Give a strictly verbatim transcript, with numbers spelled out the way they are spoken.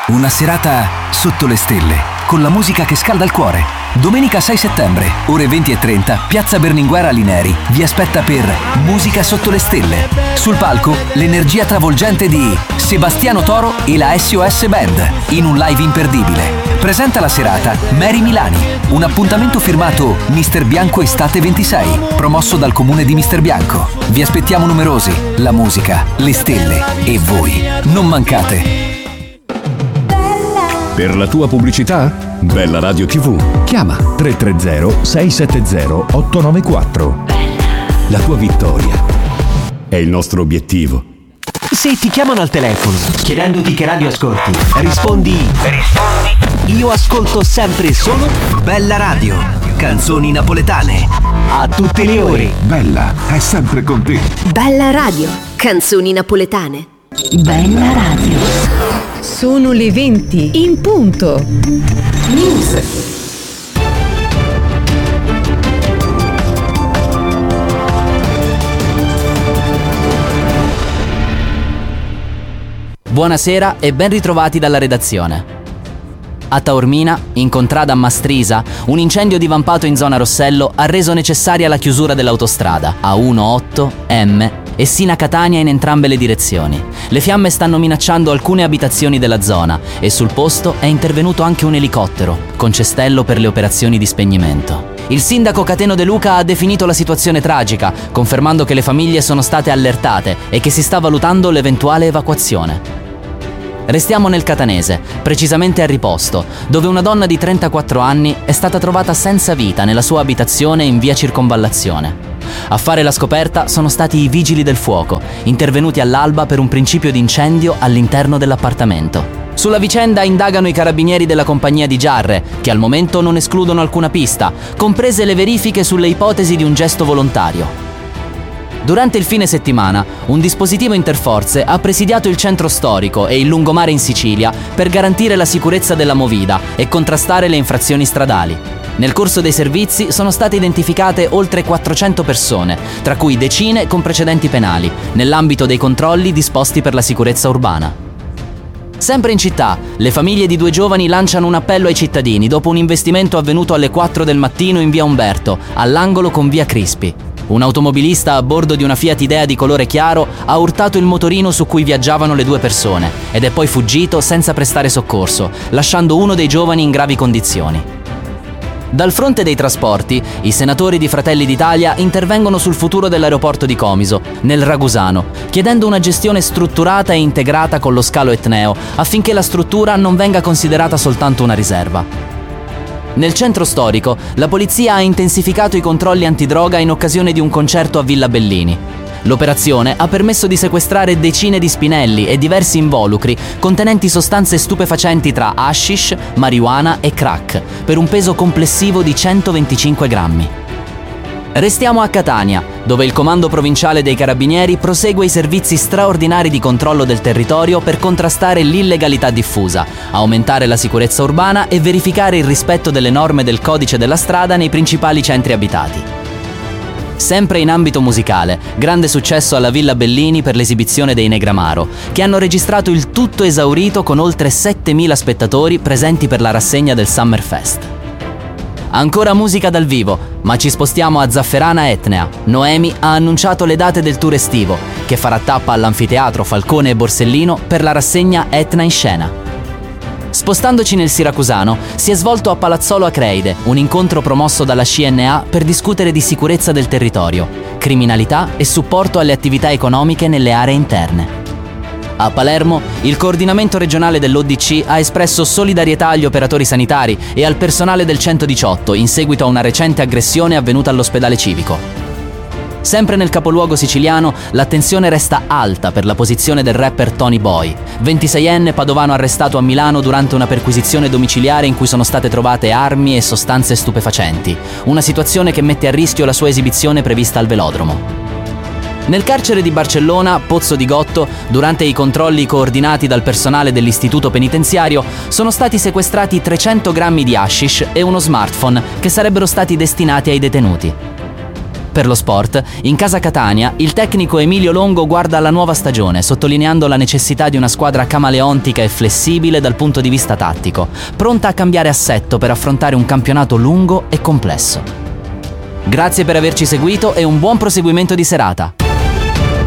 Una serata sotto le stelle, con la musica che scalda il cuore. Domenica sei settembre, ore venti e trenta, Piazza Berlinguer Alineri vi aspetta per Musica sotto le stelle. Sul palco, l'energia travolgente di Sebastiano Toro e la S O S Band, in un live imperdibile. Presenta la serata Mary Milani, un appuntamento firmato mister Bianco Estate ventisei, promosso dal comune di Mister Bianco. Vi aspettiamo numerosi, la musica, le stelle e voi. Non mancate! Per la tua pubblicità? Bella Radio tivù. Chiama tre tre zero sei sette zero otto nove quattro. La tua vittoria è il nostro obiettivo. Se ti chiamano al telefono chiedendoti che radio ascolti, rispondi Rispondi Io ascolto sempre solo Bella Radio, canzoni napoletane, a tutte le ore. Bella è sempre con te. Bella Radio, canzoni napoletane. Bella Radio. Sono le venti in punto. News. Buonasera e ben ritrovati dalla redazione. A Taormina, in contrada a Mastrisa, un incendio divampato in zona Rossello ha reso necessaria la chiusura dell'autostrada A diciotto M e Sina-Catania in entrambe le direzioni. Le fiamme stanno minacciando alcune abitazioni della zona e sul posto è intervenuto anche un elicottero, con cestello per le operazioni di spegnimento. Il sindaco Cateno De Luca ha definito la situazione tragica, confermando che le famiglie sono state allertate e che si sta valutando l'eventuale evacuazione. Restiamo nel catanese, precisamente a Riposto, dove una donna di trentaquattro anni è stata trovata senza vita nella sua abitazione in via Circonvallazione. A fare la scoperta sono stati i vigili del fuoco, intervenuti all'alba per un principio di incendio all'interno dell'appartamento. Sulla vicenda indagano i carabinieri della compagnia di Giarre, che al momento non escludono alcuna pista, comprese le verifiche sulle ipotesi di un gesto volontario. Durante il fine settimana, un dispositivo interforze ha presidiato il centro storico e il lungomare in Sicilia per garantire la sicurezza della movida e contrastare le infrazioni stradali. Nel corso dei servizi sono state identificate oltre quattrocento persone, tra cui decine con precedenti penali, nell'ambito dei controlli disposti per la sicurezza urbana. Sempre in città, le famiglie di due giovani lanciano un appello ai cittadini dopo un investimento avvenuto alle quattro del mattino in via Umberto, all'angolo con via Crispi. Un automobilista a bordo di una Fiat Idea di colore chiaro ha urtato il motorino su cui viaggiavano le due persone ed è poi fuggito senza prestare soccorso, lasciando uno dei giovani in gravi condizioni. Dal fronte dei trasporti, i senatori di Fratelli d'Italia intervengono sul futuro dell'aeroporto di Comiso, nel Ragusano, chiedendo una gestione strutturata e integrata con lo scalo etneo, affinché la struttura non venga considerata soltanto una riserva. Nel centro storico, la polizia ha intensificato i controlli antidroga in occasione di un concerto a Villa Bellini. L'operazione ha permesso di sequestrare decine di spinelli e diversi involucri contenenti sostanze stupefacenti tra hashish, marijuana e crack, per un peso complessivo di centoventicinque grammi. Restiamo a Catania, dove il Comando Provinciale dei Carabinieri prosegue i servizi straordinari di controllo del territorio per contrastare l'illegalità diffusa, aumentare la sicurezza urbana e verificare il rispetto delle norme del codice della strada nei principali centri abitati. Sempre in ambito musicale, grande successo alla Villa Bellini per l'esibizione dei Negramaro, che hanno registrato il tutto esaurito con oltre settemila spettatori presenti per la rassegna del Summerfest. Ancora musica dal vivo, ma ci spostiamo a Zafferana Etnea. Noemi ha annunciato le date del tour estivo, che farà tappa all'Anfiteatro Falcone e Borsellino per la rassegna Etna in Scena. Spostandoci nel siracusano, si è svolto a Palazzolo Acreide un incontro promosso dalla C N A per discutere di sicurezza del territorio, criminalità e supporto alle attività economiche nelle aree interne. A Palermo, il coordinamento regionale dell'O D C ha espresso solidarietà agli operatori sanitari e al personale del centodiciotto in seguito a una recente aggressione avvenuta all'ospedale civico. Sempre nel capoluogo siciliano, l'attenzione resta alta per la posizione del rapper Tony Boy, ventiseienne padovano arrestato a Milano durante una perquisizione domiciliare in cui sono state trovate armi e sostanze stupefacenti, una situazione che mette a rischio la sua esibizione prevista al velodromo. Nel carcere di Barcellona, Pozzo di Gotto, durante i controlli coordinati dal personale dell'istituto penitenziario, sono stati sequestrati trecento grammi di hashish e uno smartphone che sarebbero stati destinati ai detenuti. Per lo sport, in casa Catania, il tecnico Emilio Longo guarda alla nuova stagione, sottolineando la necessità di una squadra camaleontica e flessibile dal punto di vista tattico, pronta a cambiare assetto per affrontare un campionato lungo e complesso. Grazie per averci seguito e un buon proseguimento di serata.